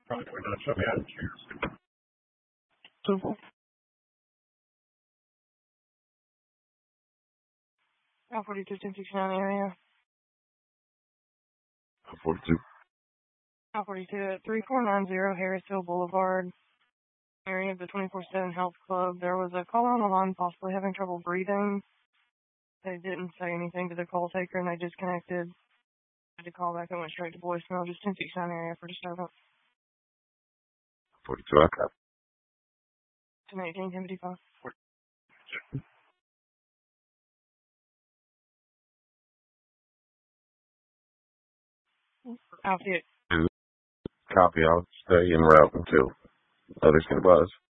Probably not show me how to choose. Simple. 42, 1069 area. 42. 42 at 3490 Harrisville Boulevard, area of the 24/7 Health Club. There was a caller on the line possibly having trouble breathing. They didn't say anything to the call taker and they disconnected. I had to call back and went straight to voicemail. Just 1069 area for disturbance. 42, okay. 1018, 1055. Outfit. Copy. I'll stay en route until others can buzz.